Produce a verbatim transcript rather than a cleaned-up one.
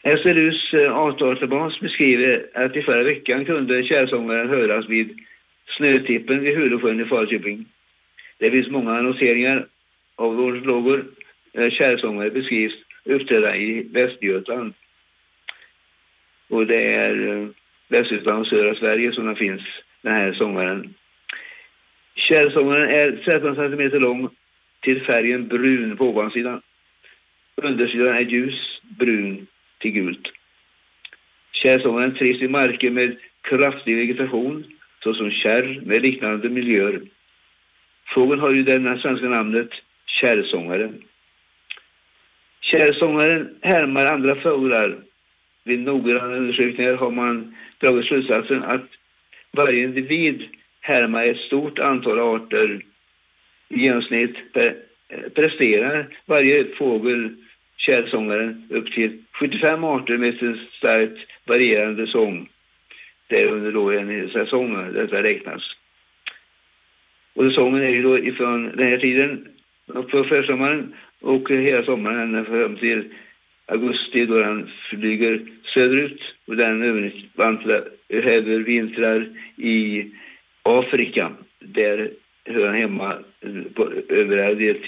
S L U:s artdatabas beskriver att i förra veckan kunde kärrsångaren höras vid Snötippen vid Hulesjön i Falköping. Det finns många annonseringar av ornitologer där kärrsångare beskrivs uppträda i Västgötland. Och det är Västgötland och södra Sverige som det finns, den här sångaren. Kärrsångaren är tretton centimeter lång till färgen brun på ovansidan. Undersidan är ljus, brun till gult. Kärrsångaren trivs i marker med kraftig vegetation, såsom kärr med liknande miljöer. Fågeln har ju denna svenska namnet kärrsångare. Kärrsångaren härmar andra fåglar. Vid noggranna undersökningar har man dragit slutsatsen att varje individ härmar ett stort antal arter. I genomsnitt presterar varje fågel kärrsångaren upp till sjuttiofem arter med en starkt varierande sång. Det är under då en säsong detta räknas. Och sången är ju då ifrån den här tiden på försommaren och hela sommaren fram till augusti då den flyger söderut och den över vintrar i Afrika. Där hör han hemma på övriga del